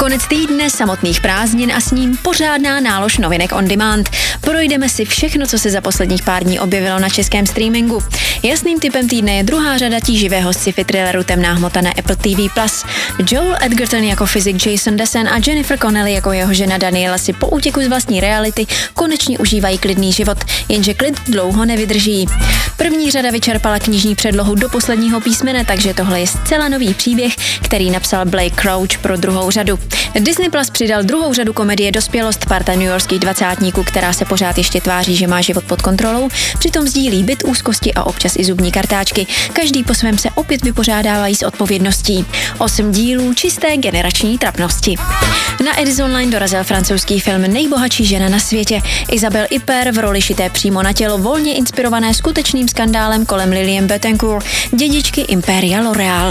Konec týdne, samotných prázdnin a s ním pořádná nálož novinek on demand. Projdeme si všechno, co se za posledních pár dní objevilo na českém streamingu. Jasným tipem týdne je druhá řada tíživého sci-fi thrilleru Temná hmota na Apple TV+. Joel Edgerton jako fyzik Jason Dessen a Jennifer Connelly jako jeho žena Daniela si po útěku z vlastní reality konečně užívají klidný život, jenže klid dlouho nevydrží. První řada vyčerpala knižní předlohu do posledního písmene, takže tohle je zcela nový příběh, který napsal Blake Crouch pro druhou řadu. Disney Plus přidal druhou řadu komedie Dospělost, parta newyorských dvacátníků, která se pořád ještě tváří, že má život pod kontrolou, přitom sdílí byt, úzkosti a občas i zubní kartáčky. Každý po svém se opět vypořádávají s odpovědností. 8 dílů čisté generační trapnosti. Na Edison Line dorazil francouzský film Nejbohatší žena na světě. Isabelle Huppert v roli šité přímo na tělo, volně inspirované skutečným skandálem kolem Lillian Bettencourt, dědičky Impéria L'Oréal.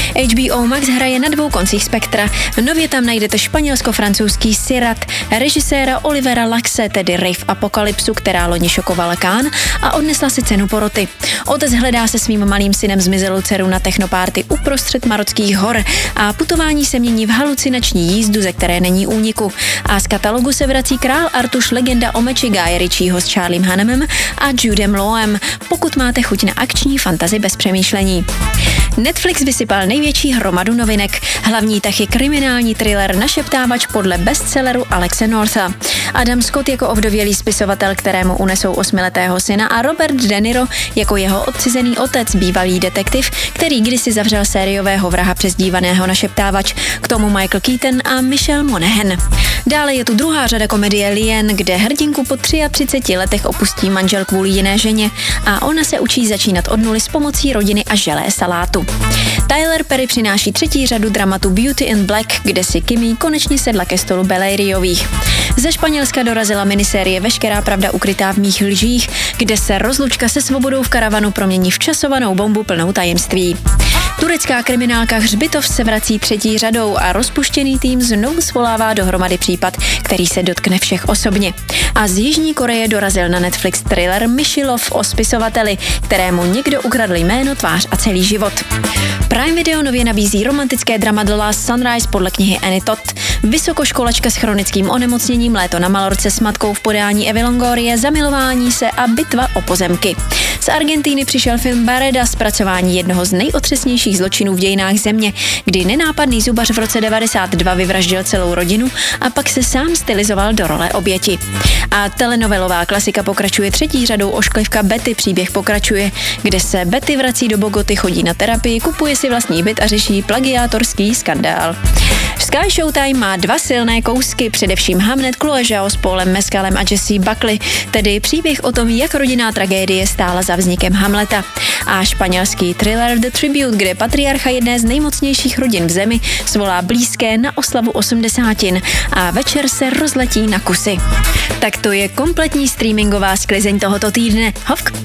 HBO Max hraje na dvou koncích spektra. Nově tam najdete španělsko-francouzský Sirat, režiséra Olivera Laxe, tedy Rave Apokalypsu, která loni šokovala Cannes a odnesla si cenu poroty. Otec hledá se svým malým synem zmizelou dceru na technopárty uprostřed marockých hor a putování se mění v halucinační jízdu, ze které není úniku. A z katalogu se vrací Král Artuš, legenda o meči Guye Ritchieho s Charliem Hunnamem a Judem Lawem, pokud máte chuť na akční fantasy bez přemýšlení. Netflix vysypal největší hromadu novinek. Hlavní tah je kriminální thriller Našeptávač podle bestselleru Alexe Northa. Adam Scott jako ovdovělý spisovatel, kterému unesou 8letého syna, a Robert De Niro jako jeho odcizený otec, bývalý detektiv, který kdysi zavřel sériového vraha přezdívaného Našeptávač. K tomu Michael Keaton a Michelle Monaghan. Dále je tu druhá řada komedie Lien, kde hrdinku po 33 letech opustí manžel kvůli jiné ženě a ona se učí začínat od nuly s pomocí rodiny a želé salátu. Tyler Perry přináší třetí řadu dramatu Beauty in Black, kde si Kimi konečně sedla ke stolu Beleriových. Ze Španělska dorazila minisérie Veškerá pravda ukrytá v mých lžích, kde se rozlučka se svobodou v karavanu promění v časovanou bombu plnou tajemství. Turecká kriminálka Hřbitov se vrací třetí řadou a rozpuštěný tým znovu svolává dohromady případ, který se dotkne všech osobně. A z Jižní Koreje dorazil na Netflix thriller Myšilov o spisovateli, kterému někdo ukradl jméno, tvář a celý život. Prime Video nově nabízí romantické drama The Last Sunrise podle knihy Annie Todd, vysokoškolačka s chronickým onemocněním, léto na Malorce s matkou v podání Evy Longorie, zamilování se a bitva o pozemky. Z Argentíny přišel film Bareda, zpracování jednoho z nejotřesnějších zločinů v dějinách země, kdy nenápadný zubař v roce 92 vyvraždil celou rodinu a pak se sám stylizoval do role oběti. A telenovelová klasika pokračuje třetí řadou Ošklivka Betty, příběh pokračuje, kde se Betty vrací do Bogoty, chodí na terapii, kupuje si vlastní byt a řeší plagiátorský skandál. Sky Showtime má dva silné kousky, především Hamnet Chloe Zhao s Paulem Mescalem a Jessie Buckley, tedy příběh o tom, jak rodinná tragédie stála za vznikem Hamleta. A španělský thriller The Tribute, kde patriarcha jedné z nejmocnějších rodin v zemi svolá blízké na oslavu 80 a večer se rozletí na kusy. Tak to je kompletní streamingová sklizeň tohoto týdne. Hovk!